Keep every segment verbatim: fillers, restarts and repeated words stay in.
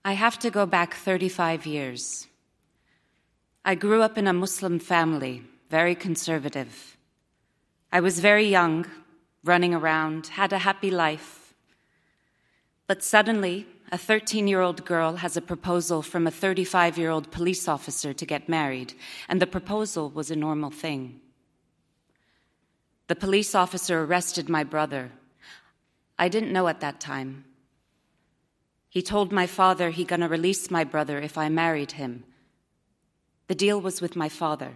I have to go back thirty-five years. I grew up in a Muslim family, very conservative. I was very young, running around, had a happy life. But suddenly, a thirteen-year-old girl has a proposal from a thirty-five-year-old police officer to get married, and the proposal was a normal thing. The police officer arrested my brother. I didn't know at that time. He told my father he gonna release my brother if I married him. The deal was with my father.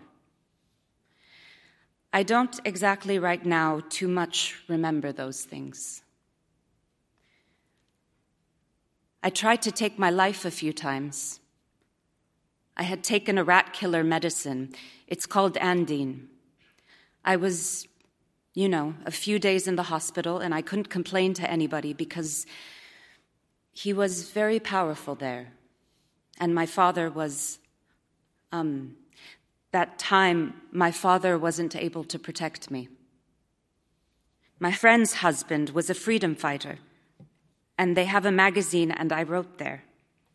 I don't exactly right now too much remember those things. I tried to take my life a few times. I had taken a rat killer medicine. It's called Andine. I was, you know, a few days in the hospital, and I couldn't complain to anybody because he was very powerful there. And my father was, um, that time, my father wasn't able to protect me. My friend's husband was a freedom fighter, and they have a magazine, and I wrote there.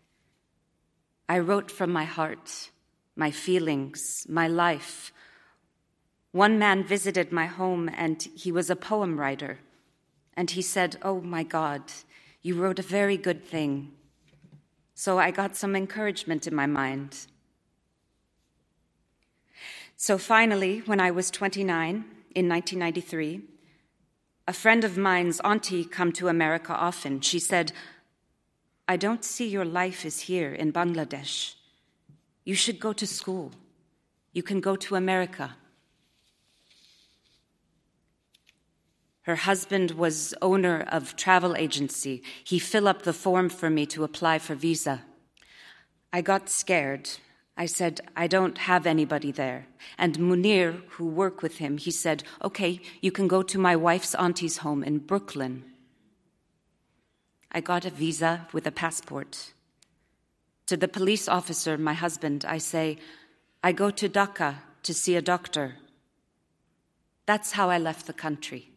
I wrote from my heart, my feelings, my life. One man visited my home, and he was a poem writer, and he said, "Oh my God, you wrote a very good thing." So I got some encouragement in my mind. So finally, when I was twenty-nine, in nineteen ninety-three, a friend of mine's auntie come to America often. She said, "I don't see your life is here in Bangladesh. You should go to school. You can go to America." Her husband was owner of travel agency. He filled up the form for me to apply for visa. I got scared. I said, "I don't have anybody there." And Munir, who worked with him, he said, "Okay, you can go to my wife's auntie's home in Brooklyn." I got a visa with a passport. To the police officer, my husband, I say, "I go to Dhaka to see a doctor." That's how I left the country.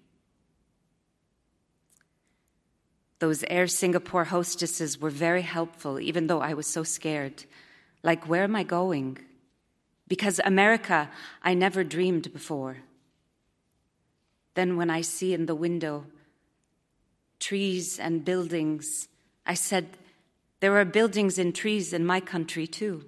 Those Air Singapore hostesses were very helpful, even though I was so scared. Like, where am I going? Because America, I never dreamed before. Then when I see in the window trees and buildings, I said, there are buildings and trees in my country too.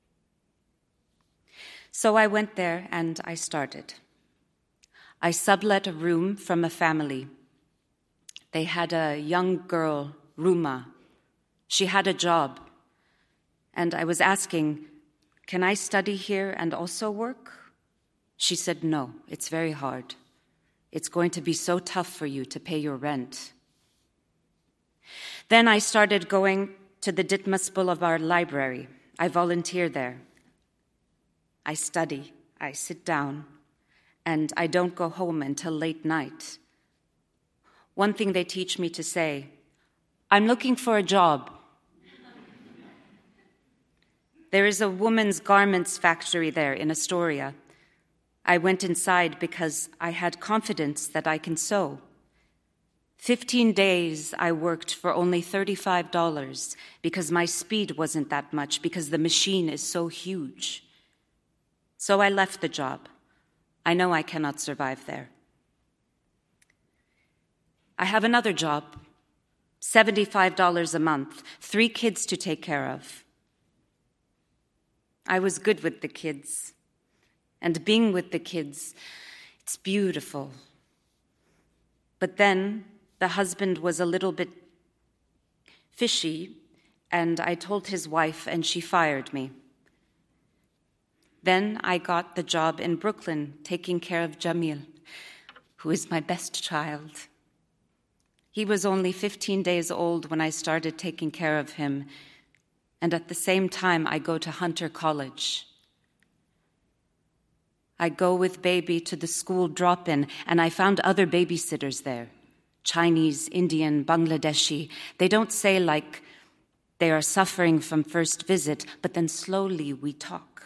So I went there and I started. I sublet a room from a family. They had a young girl, Ruma. She had a job. And I was asking, "Can I study here and also work?" She said, "No, it's very hard. It's going to be so tough for you to pay your rent." Then I started going to the Ditmas Boulevard Library. I volunteer there. I study, I sit down, and I don't go home until late night. One thing they teach me to say, "I'm looking for a job." There is a woman's garments factory there in Astoria. I went inside because I had confidence that I can sew. Fifteen days I worked for only thirty-five dollars because my speed wasn't that much, because the machine is so huge. So I left the job. I know I cannot survive there. I have another job, seventy-five dollars a month, three kids to take care of. I was good with the kids, and being with the kids, it's beautiful. But then the husband was a little bit fishy, and I told his wife, and she fired me. Then I got the job in Brooklyn, taking care of Jamil, who is my best child. He was only fifteen days old when I started taking care of him, and at the same time I go to Hunter College. I go with baby to the school drop-in, and I found other babysitters there, Chinese, Indian, Bangladeshi. They don't say like they are suffering from first visit, but then slowly we talk.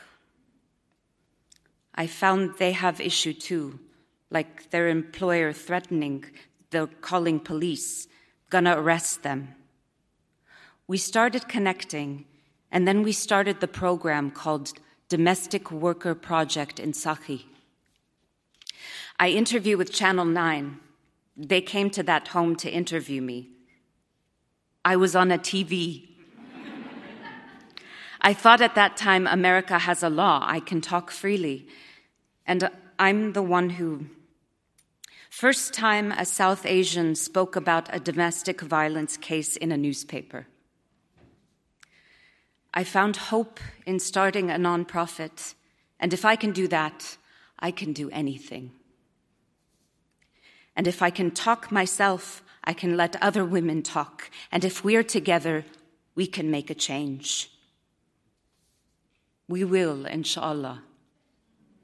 I found they have issue too, like their employer threatening, they're calling police, gonna arrest them. We started connecting, and then we started the program called Domestic Worker Project in Sakhi. I interview with Channel nine. They came to that home to interview me. I was on a T V. I thought at that time America has a law. I can talk freely. And I'm the one who, first time a South Asian spoke about a domestic violence case in a newspaper. I found hope in starting a nonprofit, and if I can do that, I can do anything. And if I can talk myself, I can let other women talk, and if we're together, we can make a change. We will, inshallah.